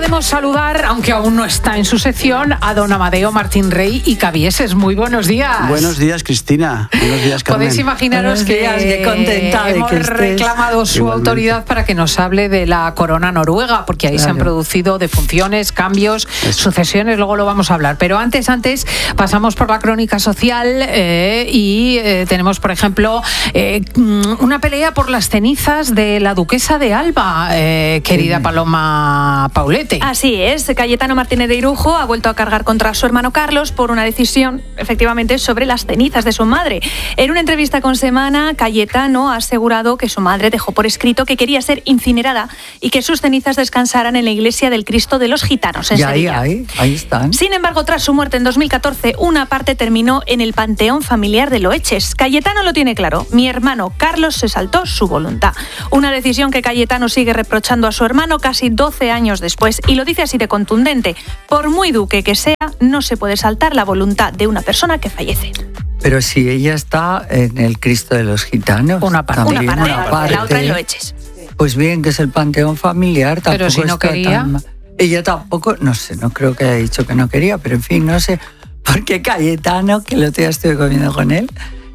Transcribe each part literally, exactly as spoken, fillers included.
podemos saludar, aunque aún no está en su sección, a don Amadeo Martín Rey y Cabieses. Muy buenos días. Buenos días, Cristina. Buenos días, Carmen. Podéis imaginaros que días, qué contenta hemos de que reclamado su Igualmente. autoridad para que nos hable de la corona noruega, porque ahí Claro. se han producido defunciones, cambios, Eso. sucesiones, luego lo vamos a hablar. Pero antes, antes, pasamos por la crónica social eh, y eh, tenemos, por ejemplo, eh, una pelea por las cenizas de la duquesa de Alba, eh, querida Paloma Paulete. Así es, Cayetano Martínez de Irujo ha vuelto a cargar contra su hermano Carlos por una decisión, efectivamente, sobre las cenizas de su madre. En una entrevista con Semana, Cayetano ha asegurado que su madre dejó por escrito que quería ser incinerada y que sus cenizas descansaran en la iglesia del Cristo de los Gitanos, en Y ahí, Sevilla. ahí, ahí están. Sin embargo, tras su muerte en dos mil catorce, una parte terminó en el panteón familiar de Loeches. Cayetano lo tiene claro, mi hermano Carlos se saltó su voluntad. Una decisión que Cayetano sigue reprochando a su hermano casi doce años después, y lo dice así de contundente: por muy duque que sea, no se puede saltar la voluntad de una persona que fallece. Pero si ella está en el Cristo de los Gitanos. Una parte. también, Una parte, una parte. la otra en Loeches. Pues bien, que es el panteón familiar. Pero Tampoco si no está quería. tan mal. Ella tampoco, no sé, no creo que haya dicho que no quería, pero en fin, no sé. Porque Cayetano, que el otro día estuve comiendo con él,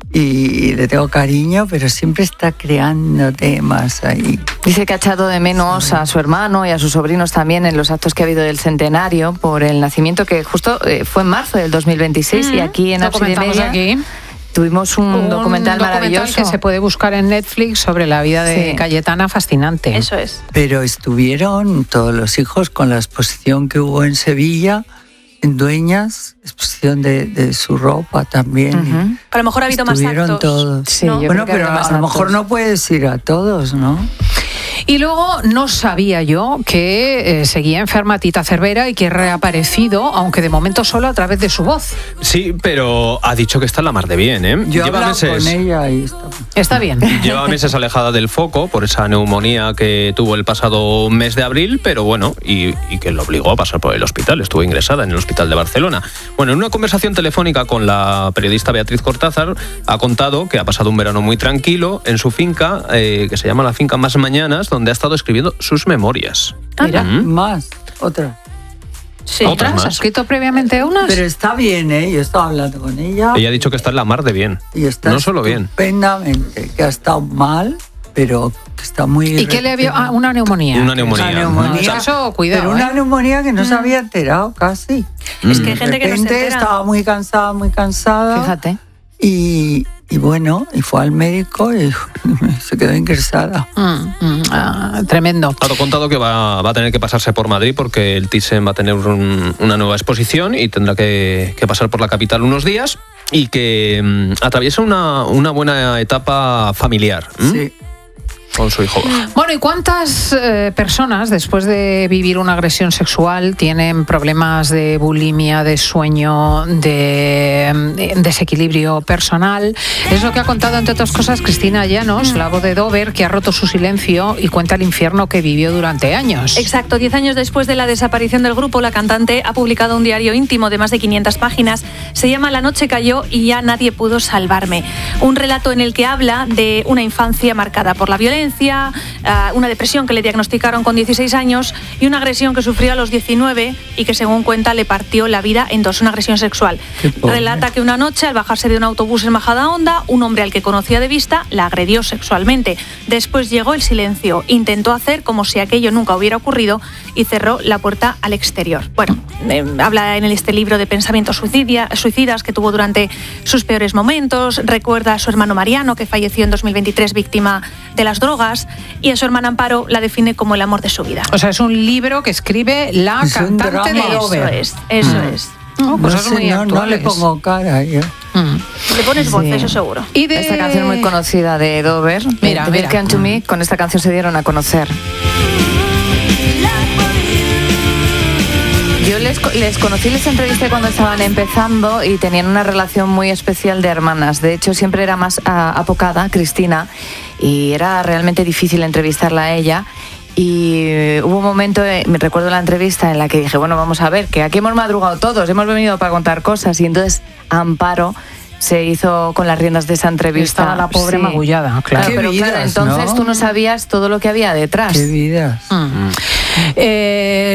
y le tengo cariño, pero siempre está creando temas ahí. Dice que ha echado de menos a su hermano y a sus sobrinos también en los actos que ha habido del centenario por el nacimiento, que justo eh, fue en marzo del dos mil veintiséis, Mm, y aquí en Lo Ábside comentamos Media aquí. tuvimos un, Un documental maravilloso. que se puede buscar en Netflix sobre la vida de Sí. Cayetana, fascinante. Eso es. Pero estuvieron todos los hijos con la exposición que hubo en Sevilla, en Dueñas, exposición de, de su ropa también. Ujú. A lo mejor ha habido más Estuvieron actos. todos. Sí, ¿no? yo Bueno, creo que pero había más a lo mejor actos. no puedes ir a todos, ¿no? Y luego no sabía yo que eh, seguía enferma Tita Cervera y que ha reaparecido, aunque de momento solo a través de su voz. Sí, pero ha dicho que está en la mar de bien, ¿eh? Yo he Lleva hablado meses, con ella y está... Está bien. lleva meses alejada del foco por esa neumonía que tuvo el pasado mes de abril, pero bueno, y, y que lo obligó a pasar por el hospital. Estuvo ingresada en el hospital de Barcelona. Bueno, en una conversación telefónica con la periodista Beatriz Cortázar, ha contado que ha pasado un verano muy tranquilo en su finca, eh, que se llama la finca Más Mañanas, donde ha estado escribiendo sus memorias. Mira. Mm. Más, otra. Sí. Otras ¿Otras? más. ¿Has escrito previamente unas? Pero está bien, ¿eh? Yo estaba hablando con ella. Ella ha dicho que está en la mar de bien. Y está No solo bien. estupendamente, que ha estado mal, pero que está muy... ¿Y qué le había? Ah, una neumonía. Una neumonía. Una neumonía. Ah, eso, cuidado. Pero una ¿eh? neumonía que no se había enterado casi. Es que hay De gente que no se repente entera. estaba muy cansada, muy cansada. Fíjate. Y, y bueno, y fue al médico y se quedó ingresada. Mm, mm, ah, tremendo. Ha contado que va, va a tener que pasarse por Madrid porque el Thyssen va a tener un- una nueva exposición y tendrá que, que pasar por la capital unos días y que mm, atraviesa una, una buena etapa familiar. ¿m? Sí. Con su hijo. Bueno, ¿y cuántas eh, personas después de vivir una agresión sexual tienen problemas de bulimia, de sueño, de eh, desequilibrio personal? Es lo que ha contado, entre otras cosas, Cristina Llanos, la voz de Dover, que ha roto su silencio y cuenta el infierno que vivió durante años. Exacto, diez años después de la desaparición del grupo, la cantante ha publicado un diario íntimo de más de quinientas páginas. Se llama La noche cayó y ya nadie pudo salvarme. Un relato en el que habla de una infancia marcada por la violencia, una depresión que le diagnosticaron con dieciséis años y una agresión que sufrió a los diecinueve y que, según cuenta, le partió la vida en dos, una agresión sexual. Qué pobre. Relata que una noche, al bajarse de un autobús en Majadahonda, un hombre al que conocía de vista la agredió sexualmente. Después llegó el silencio, intentó hacer como si aquello nunca hubiera ocurrido y cerró la puerta al exterior. Bueno, eh, habla en este libro de pensamientos suicidia, suicidas que tuvo durante sus peores momentos, recuerda a su hermano Mariano, que falleció en dos mil veintitrés víctima de las drogas, y a su hermana Amparo la define como el amor de su vida. O sea, es un libro que escribe la Es un cantante drama. de Eso Dover. es, eso es. Oh, No, cosas sé, muy no, no le actuales. pongo cara yo. Mm. Le pones voz, Sí. eso seguro. Y de... Esta canción muy conocida de Dover, Mira, de mira. Welcome to Me, con esta canción se dieron a conocer. Yo les, co- les conocí, les entrevisté cuando estaban empezando y tenían una relación muy especial de hermanas. De hecho, siempre era más ah, apocada, Cristina, y era realmente difícil entrevistarla a ella. Y eh, hubo un momento, eh, me recuerdo la entrevista en la que dije, bueno, vamos a ver, que aquí hemos madrugado todos, hemos venido para contar cosas. Y entonces Amparo se hizo con las riendas de esa entrevista. Estaba la pobre Sí. magullada, claro. Claro, Qué pero claro, vidas, entonces ¿no? tú no sabías todo lo que había detrás. Qué vidas. Mm. Eh,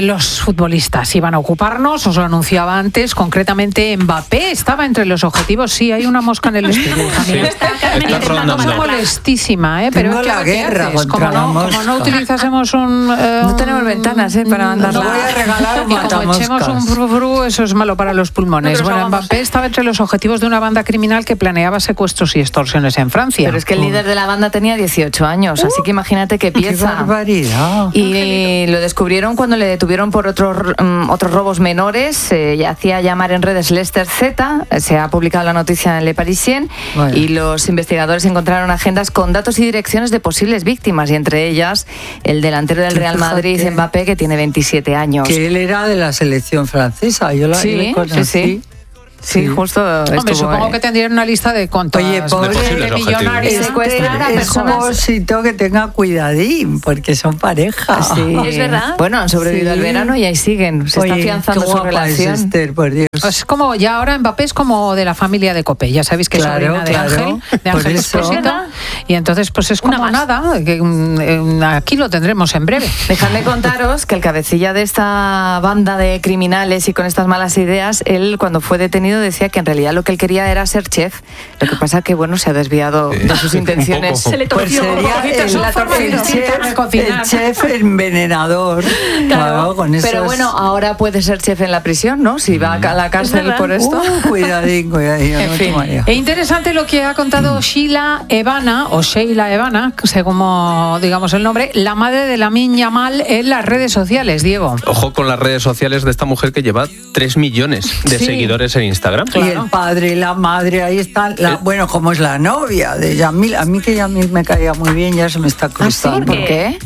los futbolistas iban a ocuparnos, os lo anunciaba antes, concretamente Mbappé estaba entre los objetivos. Sí, hay una mosca en el estudio. Sí, está rondando. Es molestísima, ¿eh? Pero Tengo es que la ¿qué guerra haces? contra Como la no, como mosca. no utilizásemos un... eh, No tenemos ventanas, ¿eh? Para mandarla. No voy a regalar y como echemos un matamoscas. frufru, eso es malo para los pulmones. No, pero Bueno, vamos. Mbappé estaba entre los objetivos de una banda criminal que planeaba secuestros y extorsiones en Francia. Pero es que el líder de la banda tenía dieciocho años, así que imagínate qué ¡Qué pieza. barbaridad! Y lo descubrieron cuando le detuvieron por otros mm, otros robos menores. Eh, ya hacía llamar en redes Lester Z. eh, Se ha publicado la noticia en Le Parisien. Bueno. Y los investigadores encontraron agendas con datos y direcciones de posibles víctimas. Y entre ellas, el delantero del Tú Real fíjate. Madrid, Mbappé, que tiene veintisiete años. Que él era de la selección francesa. Yo la Sí, yo le sí, conocí. sí. Sí, Sí. justo. Hombre, estuvo, supongo eh. que tendrían una lista de cuántos Oye, pobre- De posibles millonarios. objetivos. Secuestrar a Es personas. Josito que tenga cuidadín, porque son pareja. Sí. Es verdad. Bueno, han sobrevivido Sí. al verano y ahí siguen. Se Oye, está afianzando qué su guapa relación. es Esther, por Dios. Es como ya ahora Mbappé es como de la familia de Copé, ya sabéis que Claro, es sobrina de claro, Ángel, de por Ángel eso. Expósito, y entonces pues es como Una más. nada, que mm, eh, aquí lo tendremos en breve. Dejadme contaros que el cabecilla de esta banda de criminales y con estas malas ideas, él cuando fue detenido decía que en realidad lo que él quería era ser chef. Lo que pasa que bueno, se ha desviado de sus un intenciones. poco. Se le Pues torció por sería poquito, el, es una forma el distinta chef, de cocinar. el chef envenenador. Claro, con esos... Pero bueno, ahora puede ser chef en la prisión, ¿no? Si va a la cárcel verdad. por esto. Uh, cuidadín, cuidadín. En no fin. tomaría. E interesante lo que ha contado Sheila Evana, o Sheila Evana, según digamos el nombre, la madre de Lamine Yamal en las redes sociales, Diego. Ojo con las redes sociales de esta mujer que lleva tres millones de Sí. seguidores en Instagram. Y el padre, la madre, ahí están. La, Eh. bueno, como es la novia de Yamil. A mí que Yamil me caía muy bien, ya se me está ¿Ah, sí? cruzando. ¿Por qué?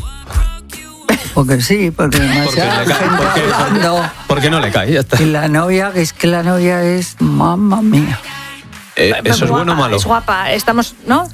Porque sí, porque Porque demasiada le cae, gente ¿por qué? hablando. ¿Por qué no le cae? Ya está. Y la novia, que es que la novia es mamma mía. Eh, ¿Eso es bueno o Guapa, malo? Es guapa, estamos, ¿no?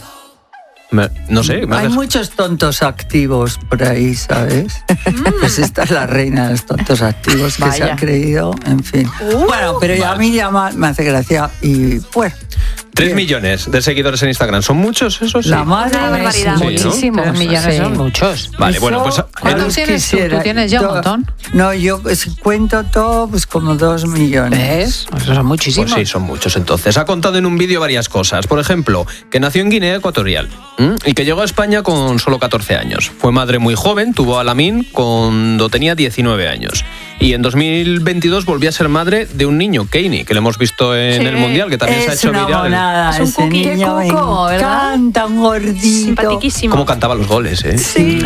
Me- no sé. me Hay haces- muchos tontos activos por ahí, ¿sabes? Pues esta es la reina de los tontos activos que se Vaya. ha creído, en fin. bueno, pero ya a mí ya ma- me hace gracia y pues Tres millones de seguidores en Instagram. ¿Son muchos eso? Sí. la madre Una barbaridad. Sí, ¿no? Muchísimos. Tres millones sí. son muchos. Vale, Eso, bueno, pues... ¿Cuántos los tienes tú? quisiera. ¿Tú tienes ya un Do- montón? No, yo si cuento todo, pues como dos millones. ¿Ves? Eso son muchísimos. Pues sí, son muchos entonces. Ha contado en un vídeo varias cosas. Por ejemplo, que nació en Guinea Ecuatorial, ¿m? Y que llegó a España con solo catorce años. Fue madre muy joven, tuvo a Lamine cuando tenía diecinueve años. Y en dos mil veintidós volvió a ser madre de un niño, Keini, que lo hemos visto en Sí. el Mundial, que también se ha Es hecho una viral. monada, Es un ese cookie. Qué niño me cuco, ¿verdad? encanta, un gordito. Simpatiquísimo. Cómo cantaba los goles, ¿eh? Sí.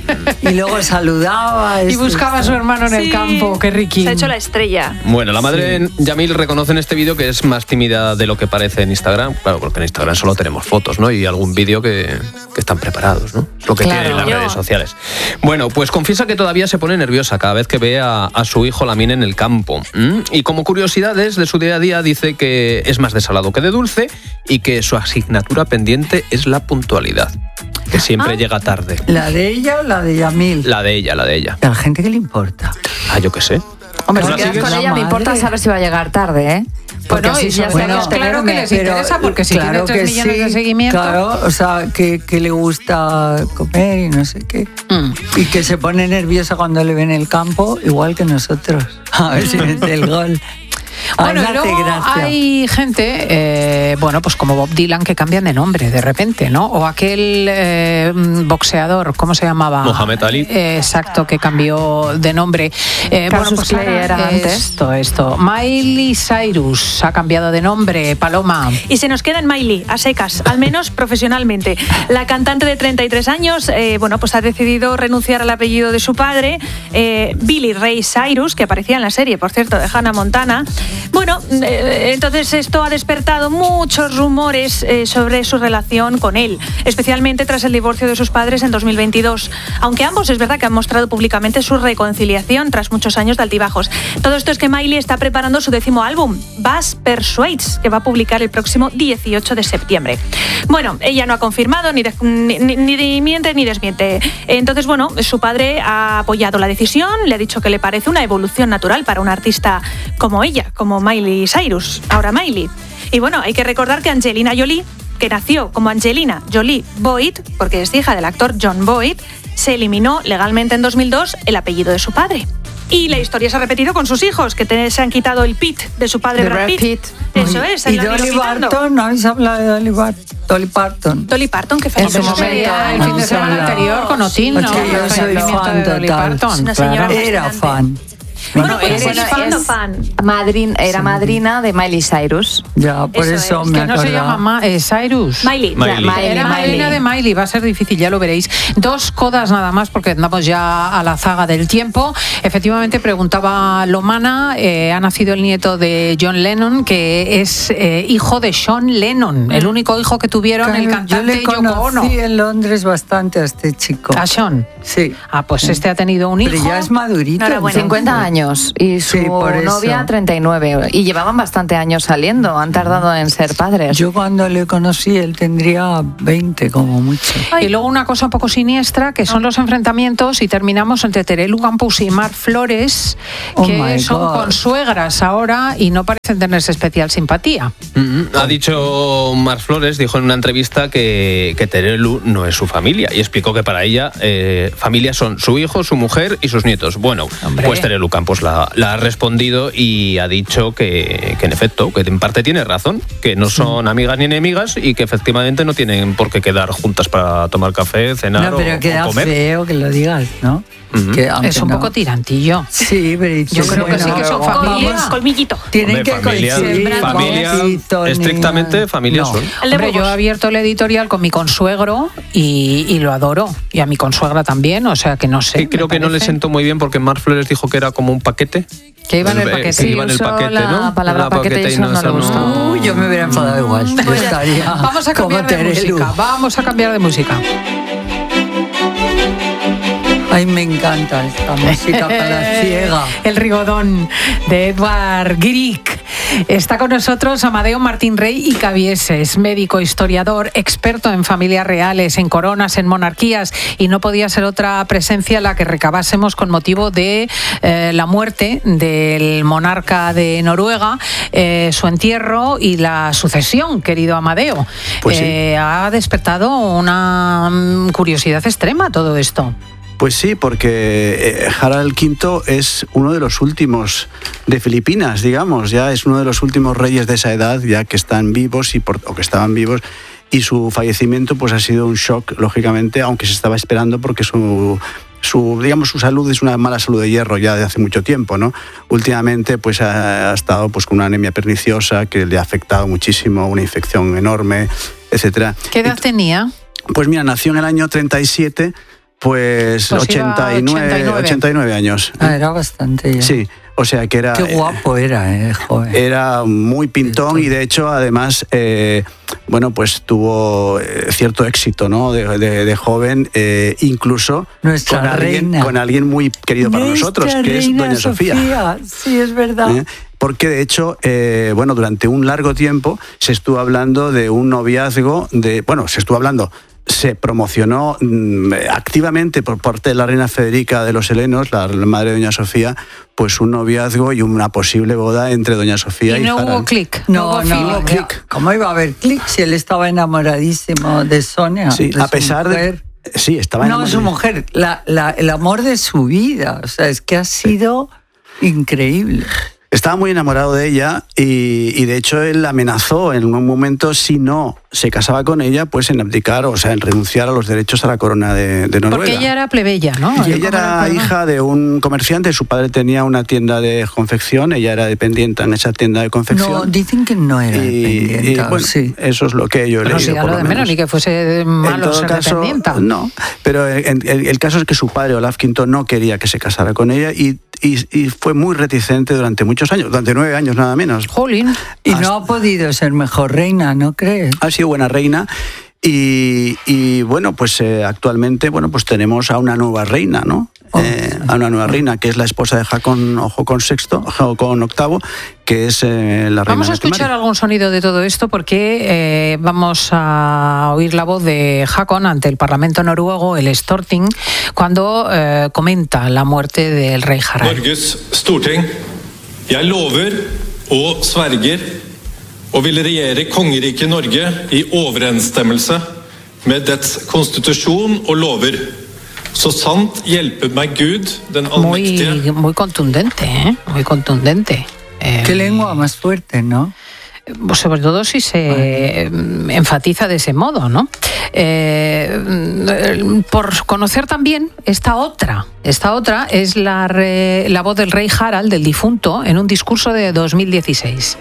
Y luego saludaba. Y es- buscaba a su hermano en el Sí. campo, qué riquín. Se ha hecho la estrella. Bueno, la madre Yamil reconoce en este vídeo que es más tímida de lo que parece en Instagram. Claro, porque en Instagram solo tenemos fotos, ¿no? Y algún vídeo que, que están preparados, ¿no? Es lo que Claro. tienen las Yo. redes sociales. Bueno, pues confiesa que todavía se pone nerviosa cada vez que ve a, a su hijo Lamine en el campo. ¿m? Y como curiosidades de su día a día dice que es más de salado que de dulce y que su asignatura pendiente es la puntualidad. Que siempre Ah. llega tarde. ¿La de ella o la de Yamil? La de ella, la de ella. A la gente que le importa. Ah, yo qué sé. Hombre, si ¿No la quedas sigues? con La ella, me importa madre. saber si va a llegar tarde, ¿eh? Porque Bueno, así y ya sobre sé todo, que claro que les tenerme. interesa, porque si tiene tres millones de seguimiento- Claro, o sea, que, que le gusta comer y no sé qué. Mm. Y que se pone nerviosa cuando le ven el campo, igual que nosotros. A ver si mete el gol. Ay, Bueno, me y hace luego gracia. hay gente, eh, bueno, pues como Bob Dylan, que cambian de nombre de repente, ¿no? O aquel eh, boxeador, ¿cómo se llamaba? Mohamed Ali. Eh, exacto, que cambió de nombre. Eh, Cassius Clay ahora era antes. Esto, esto. Miley Cyrus ha cambiado de nombre, Paloma. Y se nos queda en Miley, a secas, al menos profesionalmente. La cantante de treinta y tres años, eh, bueno, pues ha decidido renunciar al apellido de su padre, eh, Billy Ray Cyrus, que aparecía en la serie, por cierto, de Hannah Montana. Bueno, eh, entonces esto ha despertado muchos rumores eh, sobre su relación con él, especialmente tras el divorcio de sus padres en dos mil veintidós. Aunque ambos es verdad que han mostrado públicamente su reconciliación tras muchos años de altibajos. Todo esto es que Miley está preparando su décimo álbum, Bass Persuades, que va a publicar el próximo dieciocho de septiembre. Bueno, ella no ha confirmado, ni, de- ni, ni- ni miente ni desmiente. Entonces, bueno, su padre ha apoyado la decisión, le ha dicho que le parece una evolución natural para una artista como ella, como Miley Cyrus, ahora Miley. Y bueno, hay que recordar que Angelina Jolie, que nació como Angelina Jolie Boyd, porque es hija del actor John Boyd, se eliminó legalmente en dos mil dos el apellido de su padre. Y la historia se ha repetido con sus hijos, que te, se han quitado el Pitt de su padre Brad Pitt. Pitt. Eso es. ¿Y Dolly Parton? ¿No habéis hablado de Dolly Parton? Dolly Parton. Dolly Parton, que fue en su momento, el fin de semana anterior con Otín, ¿no? Yo soy fan total. Claro. Era fan. Bueno, bueno, pues pues es fan, es fan. Madrin, era Sí. madrina de Miley Cyrus. Ya, por eso, Eso es, me Que no acordaba. se llama Ma- eh, Cyrus. Miley. Miley. Ya, Miley, Era Miley. madrina de Miley, va a ser difícil, ya lo veréis. Dos codas nada más, porque andamos ya a la zaga del tiempo. Efectivamente, preguntaba Lomana, eh, ha nacido el nieto de John Lennon, que es eh, hijo de Sean Lennon, el único hijo que tuvieron el Claro, cantante yo le Yoko Ono. conocí en Londres bastante a este chico. A Sean. Sí. Ah, pues este ha tenido un hijo. Pero ya es madurito. Enhorabuena. cincuenta años y su Sí, por eso. novia treinta y nueve. Y llevaban bastante años saliendo, han tardado en ser padres. Yo cuando le conocí, él tendría veinte como mucho. Y luego una cosa un poco siniestra, que son los enfrentamientos, y terminamos entre Terelu Campos y Mar Flores, Oh que my son God. consuegras ahora y no parecen tenerse especial simpatía. Mm, Ha dicho Mar Flores, dijo en una entrevista que, que Terelu no es su familia y explicó que para ella eh, familia son su hijo, su mujer y sus nietos. Bueno, Hombre. pues Terelu Campos la, la ha respondido y ha dicho que, que en efecto, que en parte tiene razón, que no son amigas ni enemigas y que efectivamente no tienen por qué quedar juntas para tomar café, cenar No, pero o, queda o comer. feo que lo digas, ¿no? Ujú. Que aunque Es un no- poco tirantillo. Sí, pero dices, Yo creo que sí que son bueno, familia. vamos, Colmillito. Tienen Hombre, que familia, coincidir. familia, Juancito, ni- estrictamente familia No. son. El de Hombre, yo Burgos. he abierto el editorial con mi consuegro y, y lo adoro. Y a mi consuegra también, o sea que no sé. Sí, creo me que no le parece. sentó muy bien porque Mar Flores dijo que era como un paquete. Que iba en el Eh, paquete. que iba en el usó paquete, la ¿no? palabra La paquete y eso no le eso gustó. Uy, yo me hubiera enfadado igual. Yo estaría Vamos a como cambiar de Terelu. música. Vamos a cambiar de música. Ay, me encanta esta música para ciega. El rigodón de Edward Grieg. Está con nosotros Amadeo Martín Rey y Cabieses, médico, historiador, experto en familias reales, en coronas, en monarquías, y no podía ser otra presencia la que recabásemos con motivo de eh, la muerte del monarca de Noruega, eh, su entierro y la sucesión, querido Amadeo. Pues sí. Eh, ha despertado una mm, curiosidad extrema todo esto. Pues sí, porque eh, Harald quinto es uno de los últimos de Filipinas, digamos, ya es uno de los últimos reyes de esa edad, ya que están vivos y por, o que estaban vivos, y su fallecimiento pues ha sido un shock, lógicamente, aunque se estaba esperando porque su su digamos su salud es una mala salud de hierro ya de hace mucho tiempo, ¿no? Últimamente pues ha, ha estado pues con una anemia perniciosa que le ha afectado muchísimo, una infección enorme, etcétera. ¿Qué edad tenía? Pues mira, nació en el año treinta y siete. Pues, Pues iba ochenta y nueve, ochenta y nueve. ochenta y nueve años. Ah, era bastante ya. Sí, o sea que era... Qué guapo era, eh, joven. Era muy pintón y de hecho además, eh, bueno, pues tuvo eh, cierto éxito, ¿no? De, de- de joven, eh, incluso Nuestra con alguien, reina. con alguien muy querido para nosotros, Nuestra que es reina Doña Sofía. Sí, es verdad. ¿eh? Porque de hecho, eh, bueno, durante un largo tiempo se estuvo hablando de un noviazgo, de, bueno, se estuvo hablando, se promocionó mm, activamente por parte de la reina Federica de los Helenos, la madre de Doña Sofía, pues un noviazgo y una posible boda entre Doña Sofía y, Y no hubo Harald. clic. No, hubo no, feeling. no. clic. ¿Cómo iba a haber clic si él estaba enamoradísimo de Sonia? Sí, de a su pesar mujer? de... Sí, estaba No, su enamorado. mujer, la, la- el amor de su vida. O sea, es que ha sido increíble. Estaba muy enamorado de ella y, y de hecho él amenazó en un momento, si no se casaba con ella, pues en abdicar, o sea, en renunciar a los derechos a la corona de, de Noruega. Porque ella era plebeya, ¿no? Y ella era hija de un comerciante, su padre tenía una tienda de confección, ella era dependiente en esa tienda de confección. No, dicen que no era y, y, dependiente. bueno, sí. eso es lo que yo he Pero leído, sí, a por lo lo de menos, menos. ni que fuese malo En todo ser caso, dependienta. no, pero en- el, el caso es que su padre, Olaf quinto, no quería que se casara con ella y, y, y fue muy reticente durante muchos años, durante nueve años nada menos. Jolín. Y no ha podido ser mejor reina, ¿no crees? Ha sido buena reina y, y, bueno, pues eh, actualmente bueno, pues tenemos a una nueva reina, ¿no? Oh. Eh, a una nueva reina que es la esposa de Jacón Jocón sexto, Jocón octavo, que es eh, la reina. Vamos a de escuchar Timaria. algún sonido de todo esto porque eh, vamos a oír la voz de Hakon ante el Parlamento noruego, el Storting, cuando eh, comenta la muerte del rey Harald. Norges Storting, jeg lover og sverger og vil regjere kongeriket Norge i overensstemmelse med dets konstitusjon og lover, Så sant hjelpe meg Gud, den Muy, allmektige. muy contundente, ¿eh? Muy contundente. Eh, Qué lengua más fuerte, ¿no? Sobre todo si se enfatiza de ese modo, ¿no? Eh, por conocer también esta otra, esta otra es la, re, la voz del rey Harald, del difunto, en un discurso de dos mil dieciséis.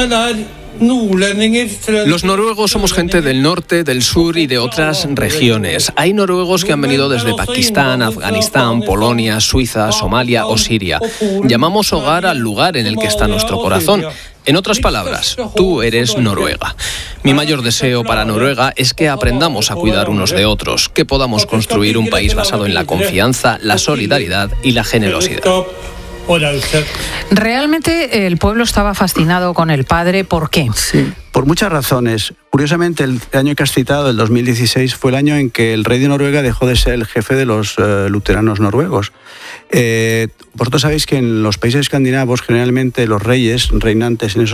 Los noruegos somos gente del norte, del sur y de otras regiones. Hay noruegos que han venido desde Pakistán, Afganistán, Polonia, Suiza, Somalia o Siria. Llamamos hogar al lugar en el que está nuestro corazón. En otras palabras, tú eres Noruega. Mi mayor deseo para Noruega es que aprendamos a cuidar unos de otros, que podamos construir un país basado en la confianza, la solidaridad y la generosidad. Realmente el pueblo estaba fascinado con el padre. ¿Por qué? Sí, por muchas razones. Curiosamente, el año que has citado, el dos mil dieciséis, fue el año en que el rey de Noruega dejó de ser el jefe de los eh, luteranos noruegos. Eh, vosotros sabéis que en los países escandinavos, generalmente los reyes reinantes en esos